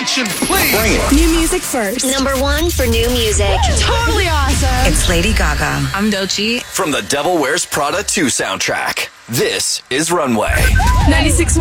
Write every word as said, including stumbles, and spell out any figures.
attention, please. Bring it. New music first. Number one for new music. Totally awesome. It's Lady Gaga. I'm Doechii. From the Devil Wears Prada two soundtrack, this is Runway. ninety-six